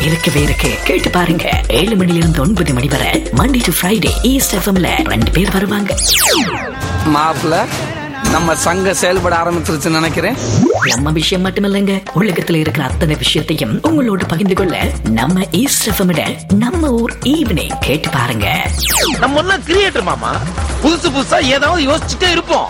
இருக்கவே இருக்கு. கேட்டு பாருங்க. 7 மணிலிருந்து 9 மணி வரை Monday to Friday ஈஸ்ட் எஃப்எம்ல 2 பேர் வருவாங்க. மாப்பிள்ள நம்ம சங்கம் செயல்பட ஆரம்பிச்சிருச்சுன்னு நினைக்கிறேன். நம்ம விஷயம் மட்டுமில்லைங்க, உலகத்துல இருக்கிற அத்தனை விஷயத்தையும் உங்களோட பகிர்ந்து கொள்ள நம்ம ஈஸ்ட் எஃப்எம் நம்ம ஊர் ஈவினிங் கேட்டு பாருங்க. நம்ம எல்லாம் கிரியேட்டர் மாமா, புதுசு புதுசா ஏதாவது யோசிச்சுட்டே இருப்போம்.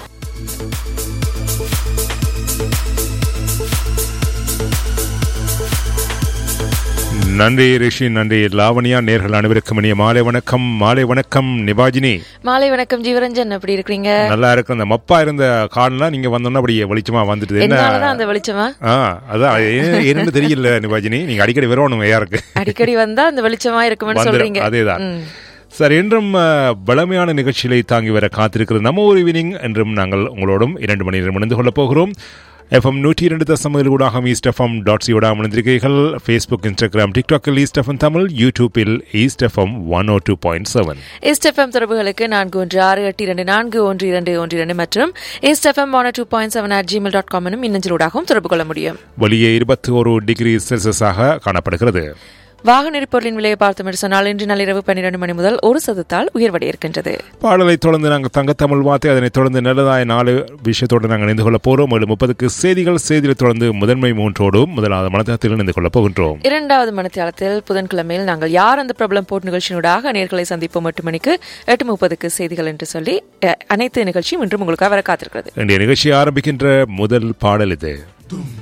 நன்றி ரிஷி, நன்றி லாவணியா. நேர்கள் அனைவருக்கும் இனிய மாலை வணக்கம். மாலை வணக்கம் நிபாஜினி. மாலை வணக்கம் ஜீவரஞ்சன், எப்படி இருக்கீங்க? நல்லா இருக்கு. அந்த மப்பா இருந்த காலெல்லாம் நீங்க வந்தோன்னா அப்படியே வெளிச்சமா வந்துட்டு என்னதான் அந்த வெளிச்சமா? அதான் என்னன்னு தெரியல நிபாஜினி. நீங்க அடிக்கடி வரணும் யாருக்கு, அடிக்கடி வந்தா அந்த வெளிச்சமா இருக்கும்னு சொல்றீங்க. அதேதான் சார். என்றும் பலமையான நிகழ்ச்சிகளை தாங்கி வர காத்திருக்கிறது நம்ம ஒரு ஈவினிங். என்றும் நாங்கள் உங்களோடும் 2 மணி நேரம் இணைந்து கொள்ளப் போகிறோம். FM 102.7 ஊடாக east FM .co அமர்ந்திருக்கிறீர்கள். Facebook, Instagram, டிக்டாக்கில் east FM Tamil, யூடியூப்பில் ஈஸ்ட் எஃப்எம் 102.7. ஈஸ்ட் எஃப்எம் தொடர்புகளுக்கு 4168221212 மற்றும் ஈஸ்ட் எஃப்எம் 102.7 @gmail.com மின்னஞ்சலூடாகவும் தொடர்பு கொள்ள முடியும். வெளியே 21 டிகிரி செல்சியஸாக காணப்படுகிறது. வாகன எரிபொருளின் விலையை பார்த்தோம் என்று சொன்னால் இன்று நள்ளிரவு 12 மணி முதல் 1% உயர்வடை இருக்கின்றது. பாடலை தொடர்ந்து நாங்கள் தங்கத்தமிழ் வார்த்தை, அதனைத் தொடர்ந்து நல்லதாய 4 விஷயத்தோடு நாங்கள் இணைந்து கொள்ளப் போகிறோம். 7:30 செய்திகளை தொடர்ந்து முதன்மை 3 முதலாவது மனத்தளத்தில் இணைந்து கொள்ளப் போகின்றோம். 2வது மனத்தளத்தில் புதன்கிழமையில் நாங்கள் யார் அந்த பிரபலம் போட் நிகழ்ச்சியினூடாக நேர்களை சந்திப்போம். 8 மணிக்கு 8:30 செய்திகள் என்று சொல்லி அனைத்து நிகழ்ச்சியும் இன்றும் உங்களுக்காக வர காத்திருக்கிறது. இன்றைய நிகழ்ச்சி ஆரம்பிக்கின்ற முதல் பாடல் இது.